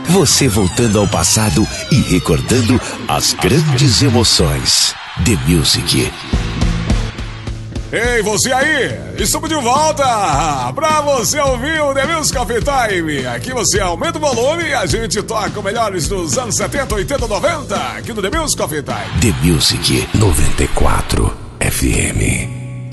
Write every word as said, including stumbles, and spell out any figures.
Você voltando ao passado e recordando as grandes emoções. The Music. Ei, você aí! Estamos de volta pra você ouvir o The Music Coffee Time. Aqui você aumenta o volume e a gente toca o melhores dos anos setenta, oitenta, noventa aqui no The Music Coffee Time. The Music noventa e quatro F M.